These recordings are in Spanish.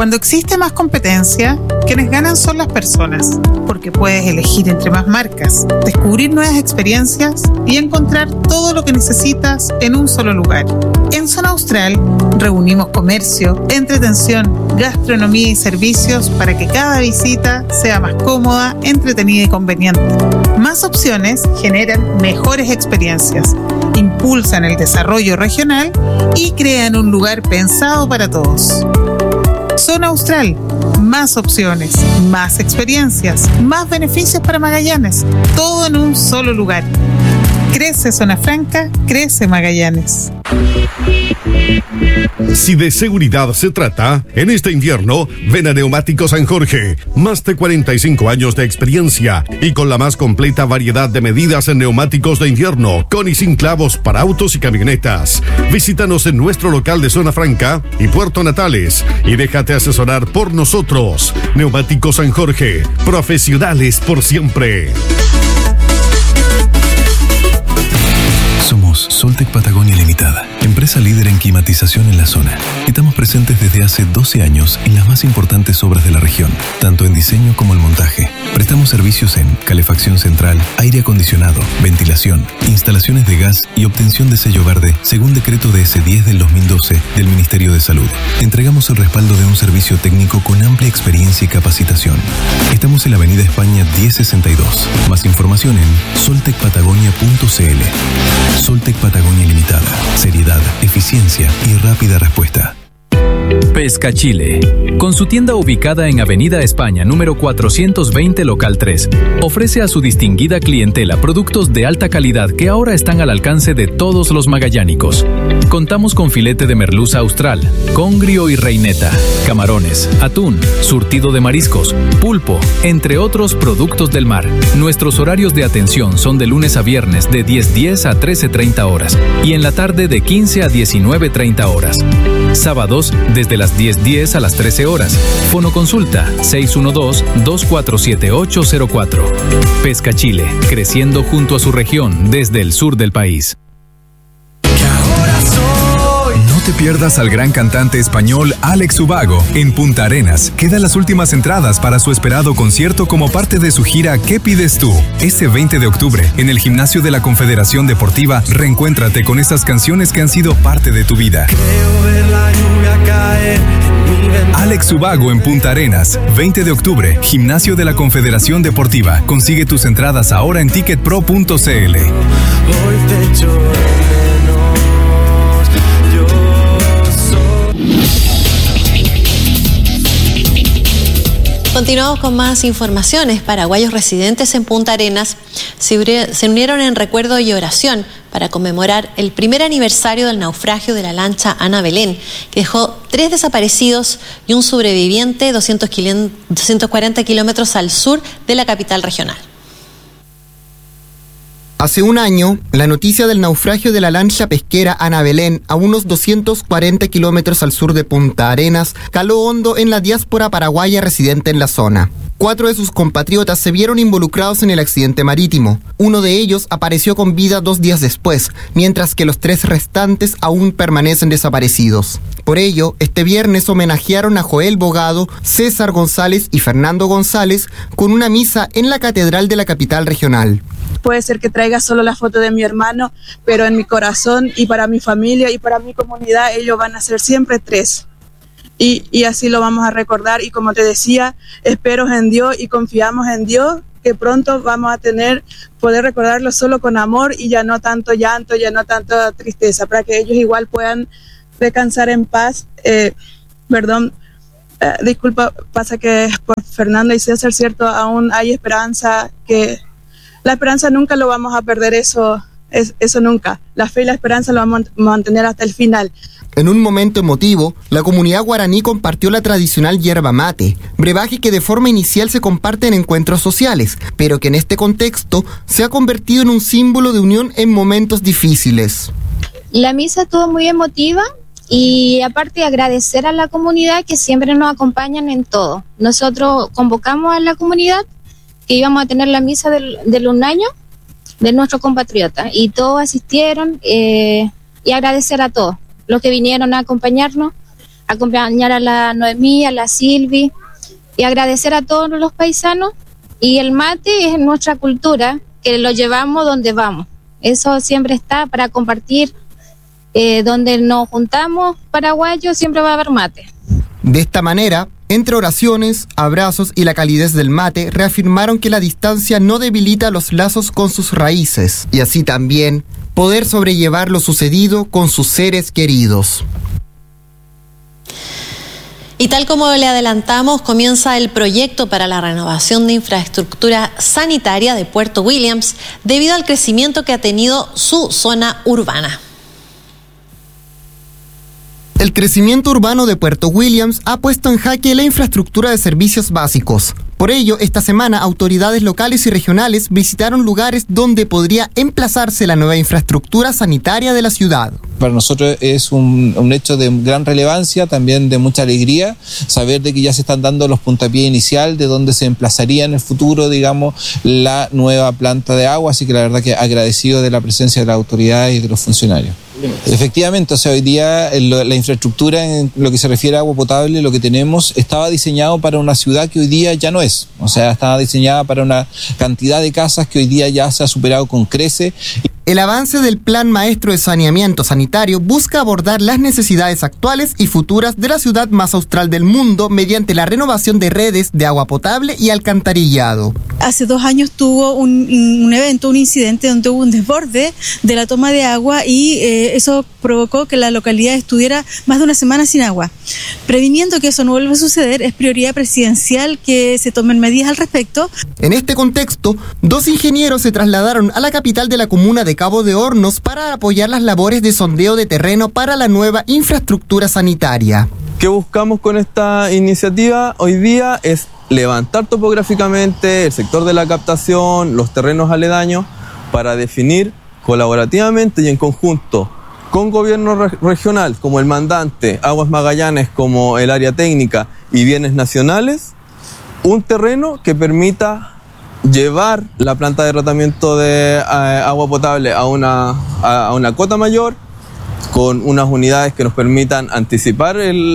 Cuando existe más competencia, quienes ganan son las personas, porque puedes elegir entre más marcas, descubrir nuevas experiencias y encontrar todo lo que necesitas en un solo lugar. En Zona Austral reunimos comercio, entretención, gastronomía y servicios para que cada visita sea más cómoda, entretenida y conveniente. Más opciones generan mejores experiencias, impulsan el desarrollo regional y crean un lugar pensado para todos. Zona Austral, más opciones, más experiencias, más beneficios para Magallanes, todo en un solo lugar. Crece Zona Franca, crece Magallanes. Si de seguridad se trata, en este invierno, ven a Neumáticos San Jorge. Más de 45 años de experiencia y con la más completa variedad de medidas en neumáticos de invierno, con y sin clavos para autos y camionetas. Visítanos en nuestro local de Zona Franca y Puerto Natales y déjate asesorar por nosotros. Neumáticos San Jorge, profesionales por siempre. Somos Soltec Patagonia Limitada, empresa líder en climatización en la zona. Estamos presentes desde hace 12 años en las más importantes obras de la región, tanto en diseño como en montaje. Prestamos servicios en calefacción central, aire acondicionado, ventilación, instalaciones de gas y obtención de sello verde, según decreto DS10 del 2012 del Ministerio de Salud. Entregamos el respaldo de un servicio técnico con amplia experiencia y capacitación. Estamos en la Avenida España 1062. Más información en soltecpatagonia.cl. Soltec Patagonia Limitada. Seriedad, eficiencia y rápida respuesta. Pesca Chile, con su tienda ubicada en Avenida España número 420 local 3, ofrece a su distinguida clientela productos de alta calidad que ahora están al alcance de todos los magallánicos. Contamos con filete de merluza austral, congrio y reineta, camarones, atún, surtido de mariscos, pulpo, entre otros productos del mar. Nuestros horarios de atención son de lunes a viernes de 10:10 a 13:30 horas y en la tarde de 15 a 19:30 horas. Sábados desde las 10:10 a las 13 horas. Fonoconsulta 612-247804. Pesca Chile, creciendo junto a su región desde el sur del país. No te pierdas al gran cantante español Alex Ubago en Punta Arenas. Quedan las últimas entradas para su esperado concierto como parte de su gira ¿Qué pides tú? Este 20 de octubre, en el gimnasio de la Confederación Deportiva, reencuéntrate con estas canciones que han sido parte de tu vida. Alex Ubago en Punta Arenas, 20 de octubre, gimnasio de la Confederación Deportiva. Consigue tus entradas ahora en ticketpro.cl. Hoy te echo Continuamos con más informaciones. Paraguayos residentes en Punta Arenas se unieron en recuerdo y oración para conmemorar el primer aniversario del naufragio de la lancha Ana Belén, que dejó 3 desaparecidos y un sobreviviente 240 kilómetros al sur de la capital regional. Hace un año, la noticia del naufragio de la lancha pesquera Ana Belén, a unos 240 kilómetros al sur de Punta Arenas, caló hondo en la diáspora paraguaya residente en la zona. 4 de sus compatriotas se vieron involucrados en el accidente marítimo. Uno de ellos apareció con vida 2 días después, mientras que los 3 restantes aún permanecen desaparecidos. Por ello, este viernes homenajearon a Joel Bogado, César González y Fernando González con una misa en la catedral de la capital regional. Puede ser que traiga solo la foto de mi hermano, pero en mi corazón y para mi familia y para mi comunidad ellos van a ser siempre 3. Y así lo vamos a recordar, y como te decía, espero en Dios y confiamos en Dios que pronto vamos a poder recordarlo solo con amor y ya no tanto llanto, ya no tanta tristeza, para que ellos igual puedan descansar en paz. Disculpa, pasa que por Fernando y César, cierto, aún hay esperanza, que la esperanza nunca lo vamos a perder, eso nunca. La fe y la esperanza lo vamos a mantener hasta el final. En un momento emotivo, la comunidad guaraní compartió la tradicional yerba mate, brebaje que de forma inicial se comparte en encuentros sociales, pero que en este contexto se ha convertido en un símbolo de unión en momentos difíciles. La misa estuvo muy emotiva y aparte agradecer a la comunidad que siempre nos acompañan en todo. Nosotros convocamos a la comunidad que íbamos a tener la misa del un año de nuestros compatriotas y todos asistieron, y agradecer a todos los que vinieron a acompañarnos, acompañar a la Noemí, a la Silvi y agradecer a todos los paisanos. Y el mate es nuestra cultura, que lo llevamos donde vamos. Eso siempre está para compartir. Donde nos juntamos paraguayos siempre va a haber mate. De esta manera, entre oraciones, abrazos y la calidez del mate, reafirmaron que la distancia no debilita los lazos con sus raíces y así también poder sobrellevar lo sucedido con sus seres queridos. Y tal como le adelantamos, comienza el proyecto para la renovación de infraestructura sanitaria de Puerto Williams debido al crecimiento que ha tenido su zona urbana. El crecimiento urbano de Puerto Williams ha puesto en jaque la infraestructura de servicios básicos. Por ello, esta semana, autoridades locales y regionales visitaron lugares donde podría emplazarse la nueva infraestructura sanitaria de la ciudad. Para nosotros es un hecho de gran relevancia, también de mucha alegría, saber de que ya se están dando los puntapiés inicial de dónde se emplazaría en el futuro, digamos, la nueva planta de agua, así que la verdad que agradecido de la presencia de las autoridades y de los funcionarios. Efectivamente, o sea, hoy día la infraestructura en lo que se refiere a agua potable, lo que tenemos, estaba diseñado para una ciudad que hoy día ya no es. O sea, estaba diseñada para una cantidad de casas que hoy día ya se ha superado con creces. El avance del Plan Maestro de Saneamiento Sanitario busca abordar las necesidades actuales y futuras de la ciudad más austral del mundo mediante la renovación de redes de agua potable y alcantarillado. Hace 2 años tuvo un evento, un incidente donde hubo un desborde de la toma de agua y eso provocó que la localidad estuviera más de una semana sin agua. Previniendo que eso no vuelva a suceder, es prioridad presidencial que se tomen medidas al respecto. En este contexto, 2 ingenieros se trasladaron a la capital de la comuna de Cabo de Hornos para apoyar las labores de sondeo de terreno para la nueva infraestructura sanitaria. ¿Qué buscamos con esta iniciativa hoy día? Es levantar topográficamente el sector de la captación, los terrenos aledaños, para definir colaborativamente y en conjunto con gobierno regional como el mandante, Aguas Magallanes como el área técnica y bienes nacionales, un terreno que permita llevar la planta de tratamiento de agua potable a una cota mayor, con unas unidades que nos permitan anticipar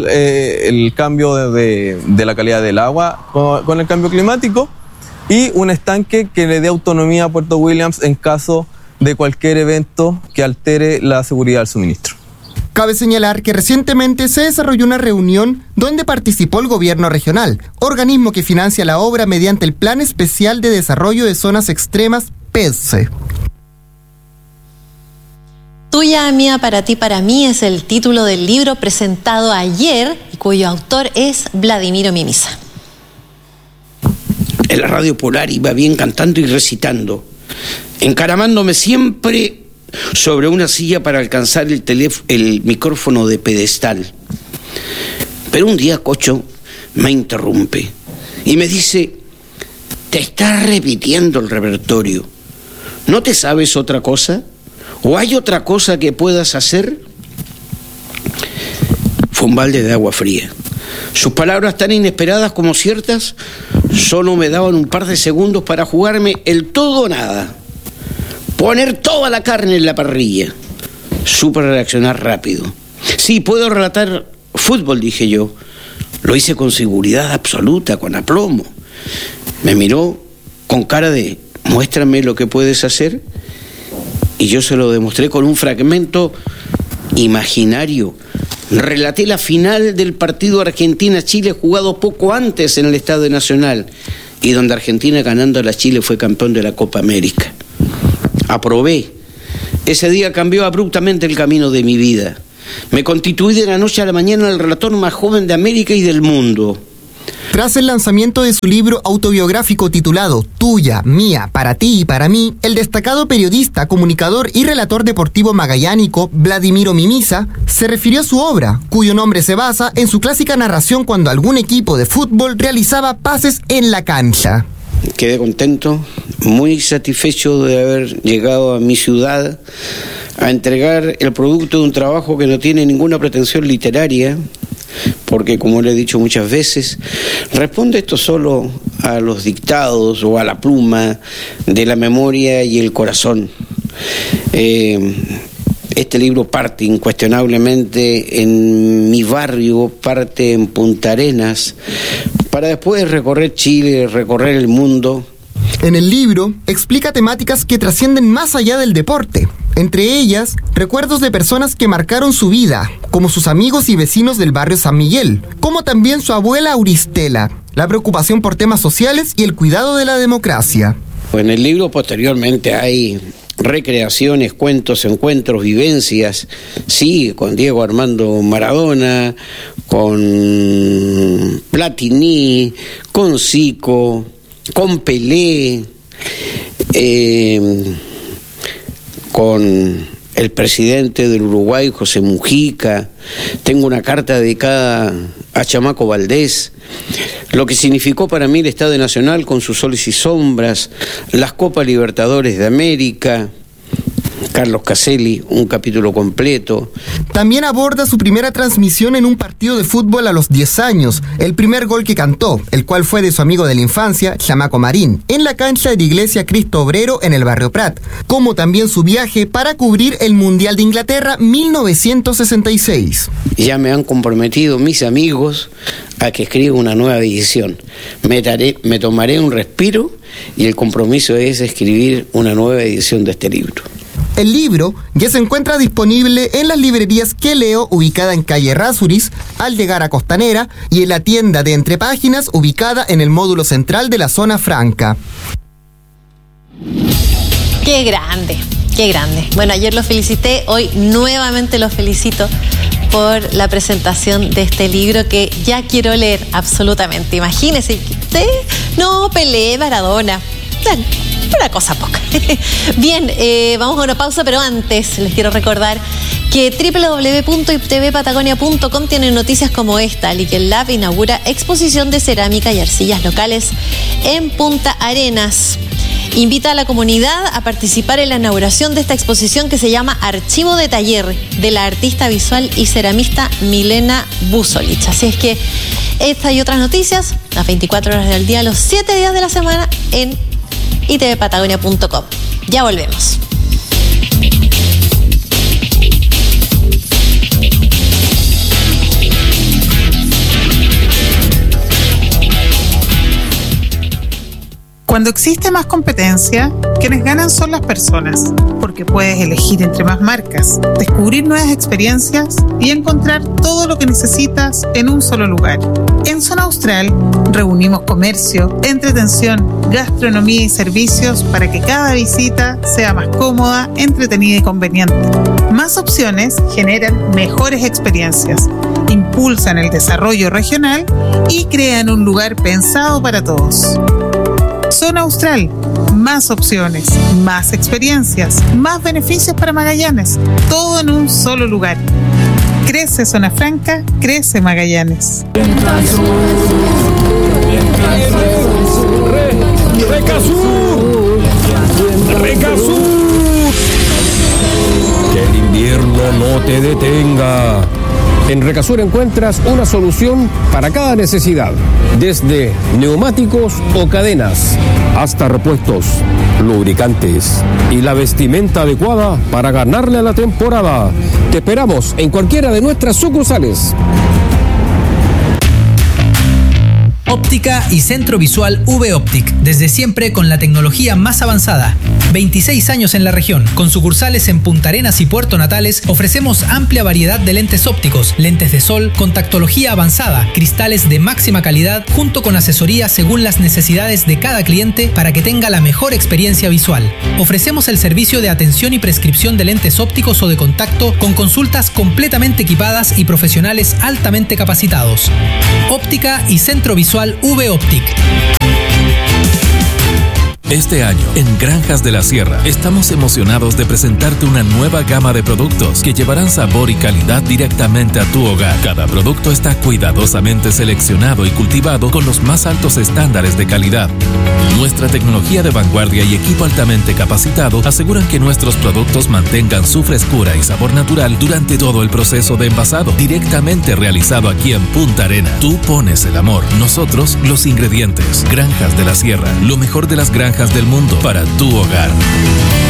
el cambio de la calidad del agua con el cambio climático, y un estanque que le dé autonomía a Puerto Williams en caso de cualquier evento que altere la seguridad del suministro. Cabe señalar que recientemente se desarrolló una reunión donde participó el gobierno regional, organismo que financia la obra mediante el Plan Especial de Desarrollo de Zonas Extremas, PEDSE. Tuya, mía, para ti, para mí es el título del libro presentado ayer y cuyo autor es Vladimiro Mimisa. En la radio Polar iba bien cantando y recitando, encaramándome siempre sobre una silla para alcanzar el micrófono de pedestal. Pero un día Cocho me interrumpe y me dice: te estás repitiendo el repertorio, ¿no te sabes otra cosa? ¿O hay otra cosa que puedas hacer? Fue un balde de agua fría. Sus palabras, tan inesperadas como ciertas, solo me daban un par de segundos para jugarme el todo o nada. Poner toda la carne en la parrilla. Supe reaccionar rápido. Sí, puedo relatar fútbol, dije yo. Lo hice con seguridad absoluta, con aplomo. Me miró con cara de: muéstrame lo que puedes hacer. Y yo se lo demostré con un fragmento imaginario. Relaté la final del partido Argentina-Chile jugado poco antes en el Estadio Nacional y donde Argentina, ganando a la Chile, fue campeón de la Copa América. Aprobé. Ese día cambió abruptamente el camino de mi vida. Me constituí de la noche a la mañana el relator más joven de América y del mundo. Tras el lanzamiento de su libro autobiográfico titulado Tuya, mía, para ti y para mí, el destacado periodista, comunicador y relator deportivo magallánico Vladimiro Mimisa se refirió a su obra, cuyo nombre se basa en su clásica narración cuando algún equipo de fútbol realizaba pases en la cancha. Quedé contento, muy satisfecho de haber llegado a mi ciudad a entregar el producto de un trabajo que no tiene ninguna pretensión literaria, porque, como le he dicho muchas veces, responde esto solo a los dictados o a la pluma de la memoria y el corazón. Este libro parte incuestionablemente en mi barrio, parte en Punta Arenas, para después recorrer Chile, recorrer el mundo. En el libro explica temáticas que trascienden más allá del deporte. Entre ellas, recuerdos de personas que marcaron su vida, como sus amigos y vecinos del barrio San Miguel, como también su abuela Auristela, la preocupación por temas sociales y el cuidado de la democracia. En el libro posteriormente hay recreaciones, cuentos, encuentros, vivencias, sí, con Diego Armando Maradona, con Platini, con Zico, con Pelé, con el presidente del Uruguay, José Mujica. Tengo una carta dedicada a Chamaco Valdés, lo que significó para mí el Estadio Nacional con sus soles y sombras, las Copas Libertadores de América, Carlos Caselli, un capítulo completo. También aborda su primera transmisión en un partido de fútbol a los 10 años, el primer gol que cantó, el cual fue de su amigo de la infancia, Chamaco Marín, en la cancha de la Iglesia Cristo Obrero en el barrio Prat, como también su viaje para cubrir el Mundial de Inglaterra 1966. Ya me han comprometido mis amigos a que escriba una nueva edición. Me tomaré un respiro y el compromiso es escribir una nueva edición de este libro. El libro ya se encuentra disponible en las librerías Que Leo, ubicada en calle Errázuriz, al llegar a Costanera, y en la tienda de Entre Páginas, ubicada en el módulo central de la Zona Franca. ¡Qué grande! ¡Qué grande! Bueno, ayer los felicité, hoy nuevamente los felicito por la presentación de este libro que ya quiero leer absolutamente. Imagínense, no, Pelé, Maradona. Bueno, una cosa poca. Bien, vamos a una pausa, pero antes les quiero recordar que www.tvpatagonia.com tiene noticias como esta. Liquel Lab inaugura exposición de cerámica y arcillas locales en Punta Arenas. Invita a la comunidad a participar en la inauguración de esta exposición que se llama Archivo de Taller, de la artista visual y ceramista Milena Busolich. Así es que esta y otras noticias, las 24 horas del día, los 7 días de la semana en tvpatagonia.com. Ya volvemos. Cuando existe más competencia, quienes ganan son las personas, porque puedes elegir entre más marcas, descubrir nuevas experiencias y encontrar todo lo que necesitas en un solo lugar. En Zona Austral reunimos comercio, entretención, gastronomía y servicios para que cada visita sea más cómoda, entretenida y conveniente. Más opciones generan mejores experiencias, impulsan el desarrollo regional y crean un lugar pensado para todos. Zona Austral, más opciones, más experiencias, más beneficios para Magallanes, todo en un solo lugar. Crece Zona Franca, crece Magallanes. ¡Recasur! Que el invierno no te detenga. En Recasur encuentras una solución para cada necesidad, desde neumáticos o cadenas hasta repuestos, lubricantes y la vestimenta adecuada para ganarle a la temporada. Te esperamos en cualquiera de nuestras sucursales. Óptica y Centro Visual V-Optic, desde siempre con la tecnología más avanzada. 26 años en la región, con sucursales en Punta Arenas y Puerto Natales, ofrecemos amplia variedad de lentes ópticos, lentes de sol, contactología avanzada, cristales de máxima calidad, junto con asesoría según las necesidades de cada cliente para que tenga la mejor experiencia visual. Ofrecemos el servicio de atención y prescripción de lentes ópticos o de contacto con consultas completamente equipadas y profesionales altamente capacitados. Óptica y Centro Visual V-Optic. Este año, en Granjas de la Sierra, estamos emocionados de presentarte una nueva gama de productos que llevarán sabor y calidad directamente a tu hogar. Cada producto está cuidadosamente seleccionado y cultivado con los más altos estándares de calidad. Nuestra tecnología de vanguardia y equipo altamente capacitado aseguran que nuestros productos mantengan su frescura y sabor natural durante todo el proceso de envasado, directamente realizado aquí en Punta Arenas. Tú pones el amor, nosotros los ingredientes. Granjas de la Sierra, lo mejor de las granjas del mundo para tu hogar.